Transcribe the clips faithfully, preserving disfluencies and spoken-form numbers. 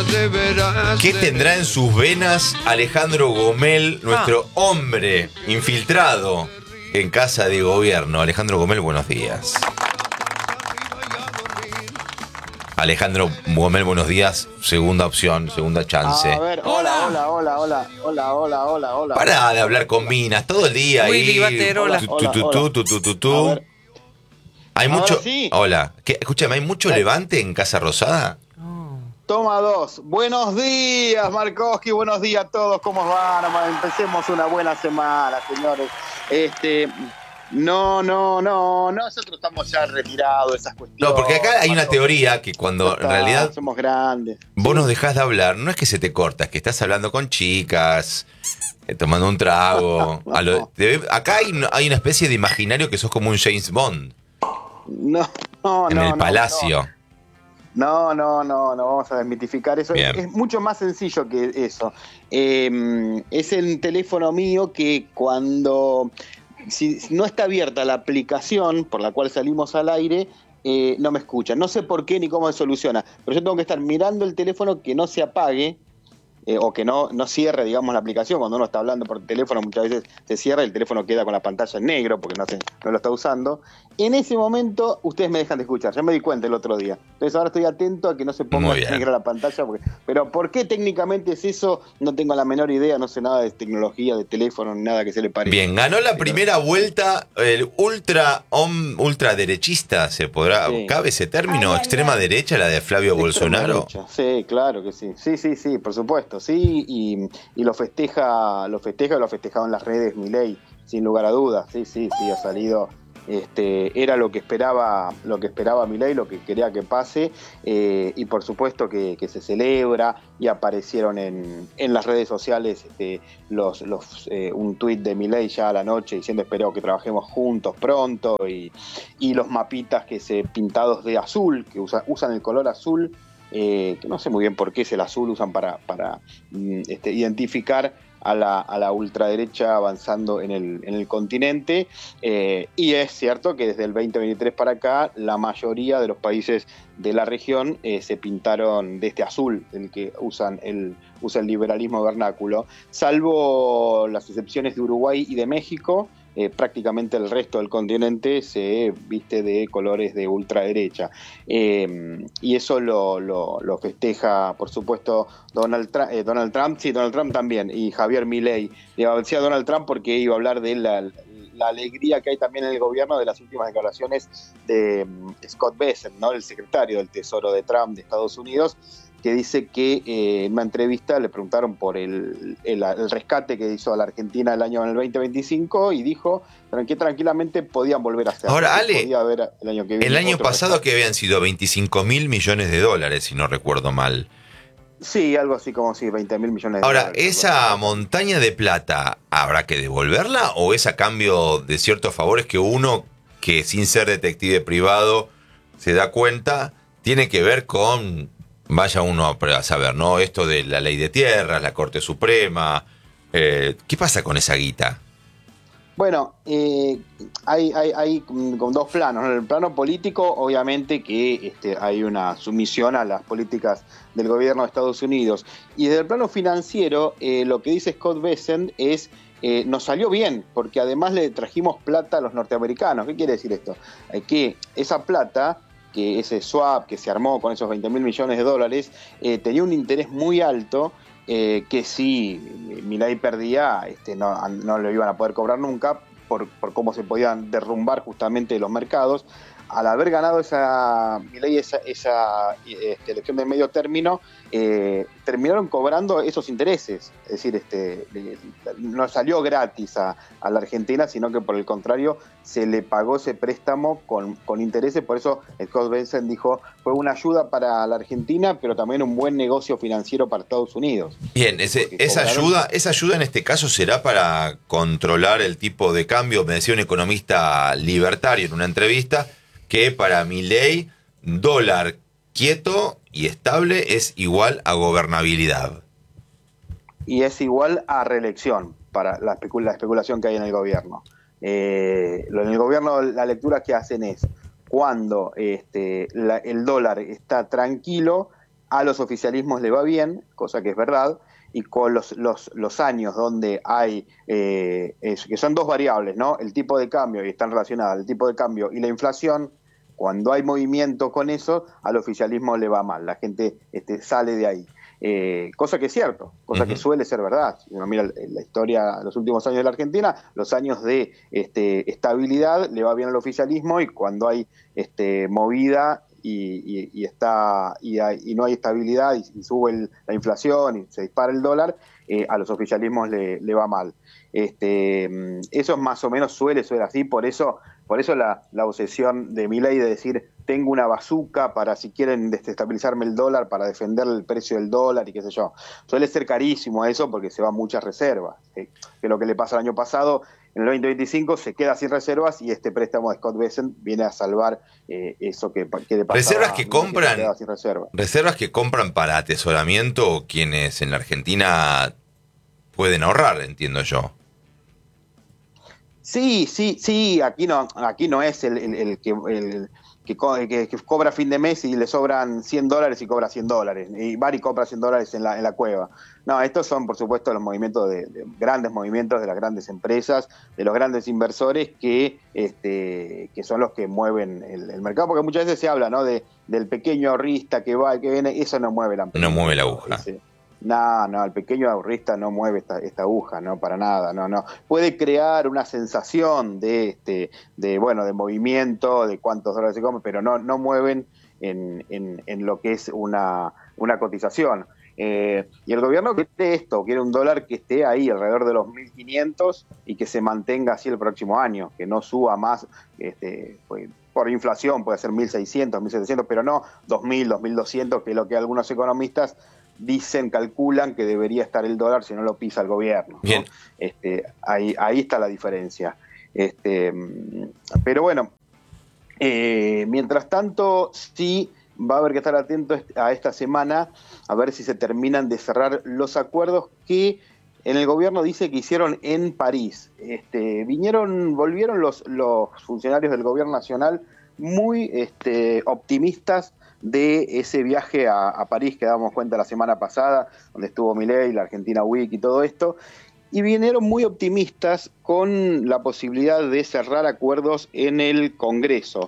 ¿Qué tendrá en sus venas Alejandro Gomel, nuestro ah. hombre infiltrado en Casa de Gobierno? Alejandro Gomel, buenos días. Alejandro Gomel, buenos días. Segunda opción, segunda chance. A ver, hola, hola, hola, hola, hola, hola, hola, hola. Pará de hablar con minas todo el día ahí. Hay mucho. Sí. Hola. ¿Qué? Escúchame, ¿hay mucho Ay. levante en Casa Rosada? Toma dos. Buenos días, Markovsky. Buenos días a todos. ¿Cómo van? Empecemos una buena semana, señores. Este. No, no, no, nosotros estamos ya retirados de esas cuestiones. No, porque acá hay una teoría que cuando Está, en realidad somos grandes. Vos sí. nos dejás de hablar, no es que se te corta, es que estás hablando con chicas, eh, tomando un trago. A lo, te, acá hay, hay una especie de imaginario que sos como un James Bond. No, no, en no. el no, Palacio. No, no, no, no vamos a desmitificar eso. Es, es mucho más sencillo que eso. Eh, es el teléfono mío que cuando... Si no está abierta la aplicación por la cual salimos al aire, eh, no me escucha. No sé por qué ni cómo se soluciona, pero yo tengo que estar mirando el teléfono que no se apague eh, o que no, no cierre, digamos, la aplicación. Cuando uno está hablando por teléfono muchas veces se cierra y el teléfono queda con la pantalla en negro porque no, se, no lo está usando. En ese momento ustedes me dejan de escuchar, ya me di cuenta el otro día. Entonces ahora estoy atento a que no se ponga negra la pantalla. Porque, pero ¿por qué técnicamente es eso? No tengo la menor idea, no sé nada de tecnología, de teléfono, ni nada que se le parezca. Bien, ganó la primera vuelta el ultra um, ultraderechista, ¿se podrá? Sí. ¿Cabe ese término? Ay, ¿Extrema ay, derecha, la de Flavio Bolsonaro? Derecha. Sí, claro que sí. Sí, sí, sí, por supuesto. Sí, y, y lo festeja, lo festeja, lo ha festejado en las redes Milei, sin lugar a dudas. Sí, sí, sí, ha salido. Este, era lo que esperaba, lo que esperaba Milei, lo que quería que pase, eh, y por supuesto que, que se celebra, y aparecieron en, en las redes sociales este, los, los, eh, un tuit de Milei ya a la noche diciendo espero que trabajemos juntos pronto, y, y los mapitas que se pintados de azul, que usa, usan el color azul, eh, que no sé muy bien por qué es el azul, usan para, para este, identificar a la, a la ultraderecha avanzando en el, en el continente, eh, y es cierto que desde el veinte veintitrés para acá la mayoría de los países de la región eh, se pintaron de este azul, el que usan el, usa el liberalismo vernáculo, salvo las excepciones de Uruguay y de México. Eh, prácticamente el resto del continente se viste de colores de ultraderecha, eh, y eso lo, lo, lo festeja por supuesto Donald, Tra- eh, Donald Trump, sí, Donald Trump también, y Javier Milei. Decía Donald Trump porque iba a hablar de la, la alegría que hay también en el gobierno de las últimas declaraciones de um, Scott Bessent, ¿no? El secretario del Tesoro de Trump de Estados Unidos, que dice que eh, en una entrevista le preguntaron por el, el, el rescate que hizo a la Argentina el año en el veinte veinticinco y dijo que tranquilamente podían volver a hacerlo. Ahora, Ale, podía haber el año, que viene el año pasado rescate. Que habían sido veinticinco mil millones de dólares, si no recuerdo mal. Sí, algo así como si veinte mil millones de Ahora, dólares. Ahora, ¿esa montaña de plata habrá que devolverla o es a cambio de ciertos favores que uno, que sin ser detective privado, se da cuenta, tiene que ver con... Vaya uno a saber, ¿no? Esto de la ley de tierras, la Corte Suprema. Eh, ¿Qué pasa con esa guita? Bueno, eh, hay, hay, hay con dos planos. En el plano político, obviamente que este, hay una sumisión a las políticas del gobierno de Estados Unidos. Y desde el plano financiero, eh, lo que dice Scott Bessent es... Eh, nos salió bien, porque además le trajimos plata a los norteamericanos. ¿Qué quiere decir esto? Eh, que esa plata... que ese swap que se armó con esos veinte mil millones de dólares eh, tenía un interés muy alto, eh, que si Milei perdía este, no, no lo iban a poder cobrar nunca por, por cómo se podían derrumbar justamente los mercados. Al haber ganado esa Milei esa, esa este, elección de medio término, eh, terminaron cobrando esos intereses. Es decir, este, no salió gratis a, a la Argentina, sino que por el contrario se le pagó ese préstamo con, con intereses. Por eso Scott Bessent dijo, fue una ayuda para la Argentina, pero también un buen negocio financiero para Estados Unidos. Bien, ese, esa, cobraron... ayuda, esa ayuda en este caso será para controlar el tipo de cambio. Me decía un economista libertario en una entrevista que para Milei, dólar quieto y estable es igual a gobernabilidad. Y es igual a reelección, para la, especul- la especulación que hay en el gobierno. Eh, en el gobierno la lectura que hacen es, cuando este, la, el dólar está tranquilo, a los oficialismos le va bien, cosa que es verdad, y con los, los, los años donde hay, eh, es, que son dos variables, ¿no? El tipo de cambio, y están relacionadas, el tipo de cambio y la inflación, cuando hay movimiento con eso, al oficialismo le va mal, la gente este, sale de ahí. Eh, cosa que es cierto, cosa uh-huh. que suele ser verdad. Si uno mira la historia, los últimos años de la Argentina, los años de este, estabilidad le va bien al oficialismo, y cuando hay este, movida y, y, y, está, y, hay, y no hay estabilidad y, y sube el, la inflación y se dispara el dólar, eh, a los oficialismos le, le va mal. Este, eso más o menos suele ser así, por eso, por eso la, la obsesión de Milei de decir tengo una bazuca para si quieren desestabilizarme el dólar, para defender el precio del dólar y qué sé yo. Suele ser carísimo eso porque se van muchas reservas, ¿sí? Que lo que le pasa el año pasado, en el veinte veinticinco se queda sin reservas y este préstamo de Scott Bessent viene a salvar eh, eso que, que le pasaba. Reservas que compran, que sin reserva. reservas que compran para atesoramiento quienes en la Argentina pueden ahorrar, entiendo yo. Sí, sí, sí, aquí no, aquí no es el, el, el que... El, Que, co que, que cobra fin de mes y le sobran cien dólares y cobra cien dólares, y Bari compra cien dólares en la, en la cueva. No, estos son, por supuesto, los movimientos de, de grandes movimientos de las grandes empresas, de los grandes inversores que, este, que son los que mueven el, el mercado, porque muchas veces se habla, ¿no?, de, del pequeño ahorrista que va y que viene, eso no mueve la empresa. No mueve la aguja. Ese, No, no, el pequeño ahorrista no mueve esta, esta aguja, no, para nada, no, no. Puede crear una sensación de, este, de bueno, de movimiento, de cuántos dólares se comen, pero no, no mueven en, en, en lo que es una, una cotización. Eh, y el gobierno quiere esto, quiere un dólar que esté ahí alrededor de los mil quinientos y que se mantenga así el próximo año, que no suba más, este, pues, por inflación puede ser mil seiscientos, mil setecientos, pero no dos mil, dos mil doscientos, que es lo que algunos economistas dicen, calculan que debería estar el dólar si no lo pisa el gobierno, ¿no? Bien. Este, ahí, ahí está la diferencia. Este, pero bueno, eh, mientras tanto, sí va a haber que estar atento a esta semana a ver si se terminan de cerrar los acuerdos que en el gobierno dice que hicieron en París. Este, vinieron, volvieron los, los funcionarios del gobierno nacional muy este, optimistas de ese viaje a, a París que dábamos cuenta la semana pasada, donde estuvo Milei, la Argentina Week y todo esto, y vinieron muy optimistas con la posibilidad de cerrar acuerdos en el Congreso.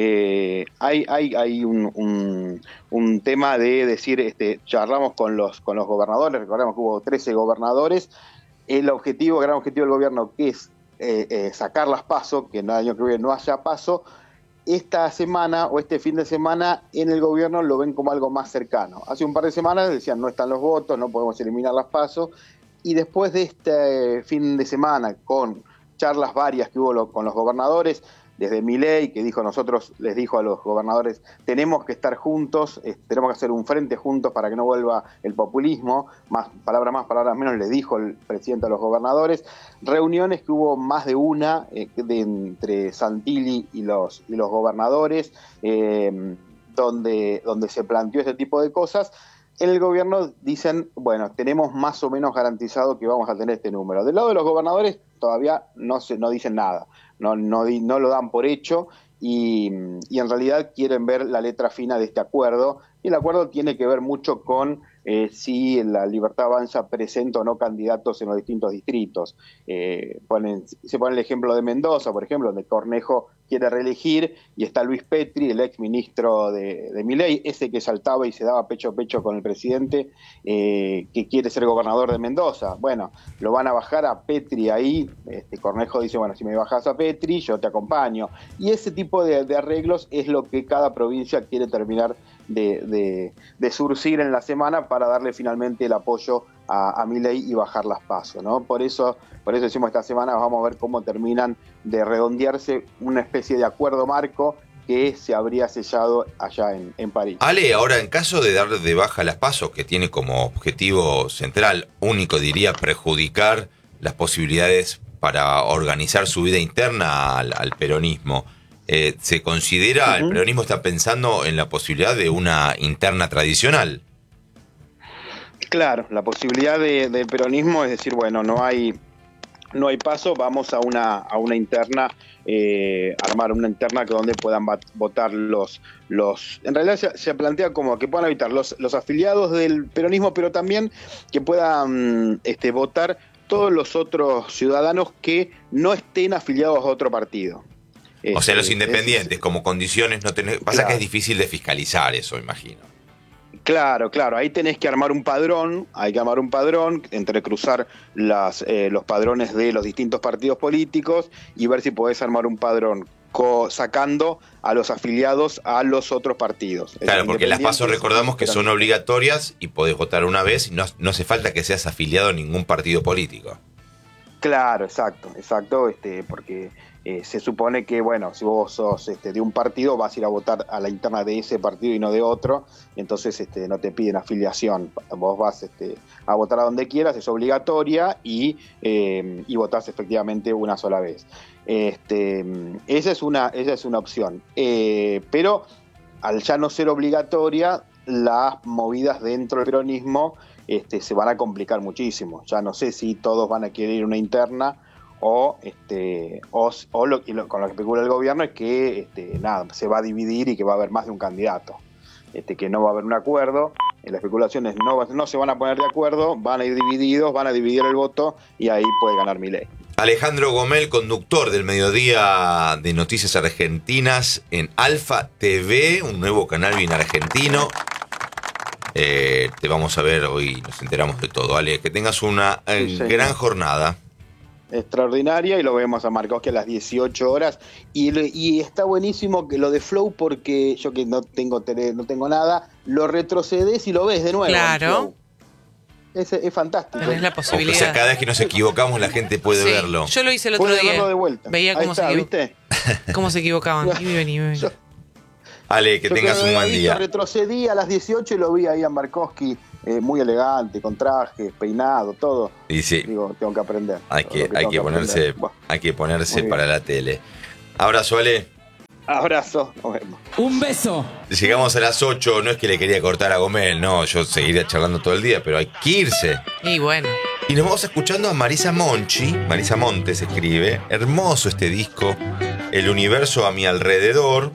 Eh, hay hay, hay un, un, un tema de decir, este, charlamos con los, con los gobernadores, recordemos que hubo trece gobernadores, el objetivo, el gran objetivo del gobierno, que es eh, eh, sacar las PASO, que en el año que viene no haya PASO, esta semana o este fin de semana en el gobierno lo ven como algo más cercano. Hace un par de semanas decían no están los votos, no podemos eliminar las PASO, y después de este fin de semana con charlas varias que hubo lo, con los gobernadores, desde Milei, que dijo nosotros, les dijo a los gobernadores, tenemos que estar juntos, eh, tenemos que hacer un frente juntos para que no vuelva el populismo, más palabras más, palabras menos, les dijo el presidente a los gobernadores. Reuniones que hubo más de una eh, de, entre Santilli y los, y los gobernadores, eh, donde, donde se planteó ese tipo de cosas. En el gobierno dicen, bueno, tenemos más o menos garantizado que vamos a tener este número. Del lado de los gobernadores todavía no se, no dicen nada, no, no, no lo dan por hecho y, y en realidad quieren ver la letra fina de este acuerdo. Y el acuerdo tiene que ver mucho con eh, si la Libertad Avanza presenta o no candidatos en los distintos distritos. Eh, ponen, se pone el ejemplo de Mendoza, por ejemplo, donde Cornejo quiere reelegir y está Luis Petri, el ex ministro de, de Milei, ese que saltaba y se daba pecho a pecho con el presidente, eh, que quiere ser gobernador de Mendoza. Bueno, lo van a bajar a Petri ahí. Este, Cornejo dice, bueno, si me bajas a Petri, yo te acompaño. Y ese tipo de, de arreglos es lo que cada provincia quiere terminar de, de, de surcir en la semana para darle finalmente el apoyo a, a Milei y bajar las PASO, ¿no? Por eso, por eso decimos esta semana vamos a ver cómo terminan de redondearse una especie de acuerdo marco que se habría sellado allá en, en París. Ale, ahora en caso de dar de baja las PASO, que tiene como objetivo central, único diría, perjudicar las posibilidades para organizar su vida interna al, al peronismo, eh, ¿se considera, uh-huh. el peronismo está pensando en la posibilidad de una interna tradicional? Claro, la posibilidad de, del peronismo es decir, bueno, no hay no hay paso, vamos a una, a una interna, eh, armar una interna que donde puedan bat, votar los, los, en realidad se, se plantea como que puedan habitar los, los afiliados del peronismo, pero también que puedan este, votar todos los otros ciudadanos que no estén afiliados a otro partido. Este, o sea, los es, independientes, como condiciones no tenés, pasa claro. que es difícil de fiscalizar eso, imagino. Claro, claro, ahí tenés que armar un padrón, hay que armar un padrón, entrecruzar las, eh, los padrones de los distintos partidos políticos y ver si podés armar un padrón co- sacando a los afiliados a los otros partidos. Claro, porque las PASO recordamos que son obligatorias y podés votar una vez y no, no hace falta que seas afiliado a ningún partido político. Claro, exacto, exacto, este, porque eh, se supone que, bueno, si vos sos este, de un partido, vas a ir a votar a la interna de ese partido y no de otro, entonces este, no te piden afiliación, vos vas este, a votar a donde quieras, es obligatoria y, eh, y votás efectivamente una sola vez. Este, esa es una, esa es una opción, eh, pero al ya no ser obligatoria, las movidas dentro del peronismo Este, se van a complicar muchísimo. Ya no sé si todos van a querer ir a una interna o, este, o, o lo, y lo, con lo que especula el gobierno es que este, nada, se va a dividir y que va a haber más de un candidato, este, que no va a haber un acuerdo. En las especulaciones no, no se van a poner de acuerdo, van a ir divididos, van a dividir el voto y ahí puede ganar Milei. Alejandro Gomel, conductor del Mediodía de Noticias Argentinas en Alfa T V, un nuevo canal bien argentino. Eh, te vamos a ver hoy, nos enteramos de todo. Ale, que tengas una eh, sí, gran jornada. Extraordinaria, y lo vemos a Markovsky a las dieciocho horas. Y, y está buenísimo que lo de Flow, porque yo que no tengo tele, no tengo nada, lo retrocedes y lo ves de nuevo. Claro. Es, es fantástico. Tenés la posibilidad. O sea, cada vez que nos equivocamos la gente puede sí, verlo. Yo lo hice el otro puede día. Verlo de vuelta. Veía cómo, está, se, ¿viste? cómo se equivocaban. Y vení, vení. Yo, Ale, que yo tengas un buen día. Retrocedí a las dieciocho y lo vi ahí a Markovsky, eh, muy elegante, con traje, peinado, todo. Y sí. Digo, tengo que aprender. Hay que, que, hay que que ponerse, bueno, hay que ponerse para la tele. Abrazo, Ale. Abrazo, nos vemos. Un beso. Llegamos a las ocho, no es que le quería cortar a Gomel, no, yo seguiría charlando todo el día, pero hay que irse. Y bueno. Y nos vamos escuchando a Marisa Monchi, Marisa Montes escribe, hermoso este disco, El universo a mi alrededor.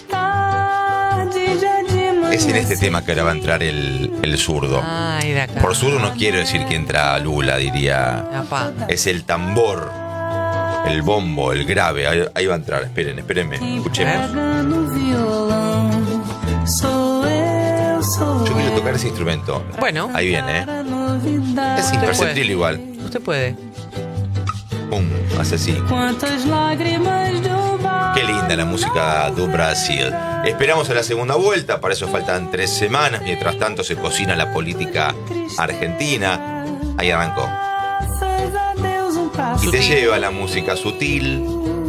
Es en este tema que ahora va a entrar el, el zurdo. Ay, de acá. Por zurdo no quiero decir que entra Lula, diría. Apá. Es el tambor, el bombo, el grave. Ahí, ahí va a entrar. Esperen, espérenme. Escuchemos. Yo quiero tocar ese instrumento. Bueno. Ahí viene, ¿eh? Es imperceptible igual. Usted puede. Pum, hace así. Qué linda la música do Brasil. Esperamos a la segunda vuelta, para eso faltan tres semanas. Mientras tanto se cocina la política argentina. Ahí arrancó. Y te lleva la música sutil.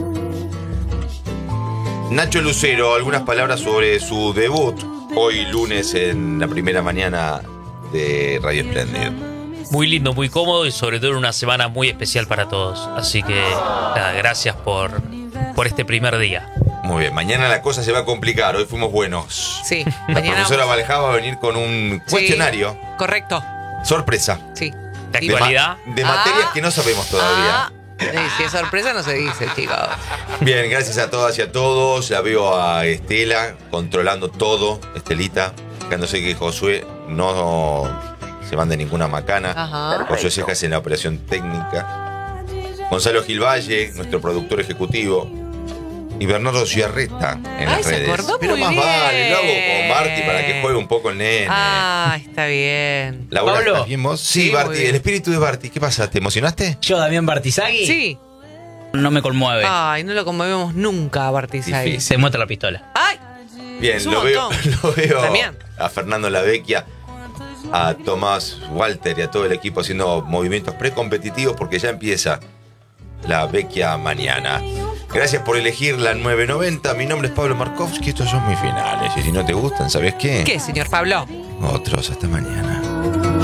Nacho Lucero, algunas palabras sobre su debut hoy lunes en la primera mañana de Radio Espléndido. Muy lindo, muy cómodo y sobre todo una semana muy especial para todos. Así que nada, gracias por, por este primer día. Muy bien, mañana la cosa se va a complicar, hoy fuimos buenos. Sí, la mañana profesora vamos. Valejá va a venir con un cuestionario. Sí, correcto. Sorpresa. Sí. ¿De actualidad? De, ma- de materias ah, que no sabemos todavía. Ah, sí, si es sorpresa no se dice, chicos. Bien, gracias a todas y a todos. La veo a Estela controlando todo. Estelita, fijándose que Josué no se mande ninguna macana. Ajá. Josué Cejas en la operación técnica. Gonzalo Gilvalle, nuestro productor ejecutivo. Y Bernardo Ciarreta en Ay, las se redes. acordó Pero muy más bien. vale, lo hago con Barty para que juegue un poco el nene. Ah, está bien. Laura, Pablo. ¿estás bien vos? Sí, Sí, muy Barty, bien. el espíritu de Barty. ¿Qué pasa? ¿Te emocionaste? Yo, Damián Bartizagui, Sí. no me conmueve. Ay, no lo conmovemos nunca a Bartizay. Difícil. Se muestra la pistola. Ay, Bien, Es un lo veo, montón. lo veo Damián. a Fernando Lavecchia, a Tomás Walter y a todo el equipo haciendo movimientos precompetitivos porque ya empieza la Vecchia mañana. Gracias por elegir la nueve noventa. Mi nombre es Pablo Markovsky. Estos son mis finales. Y si no te gustan, ¿sabes qué? ¿qué, señor Pablo? Otros. Hasta mañana.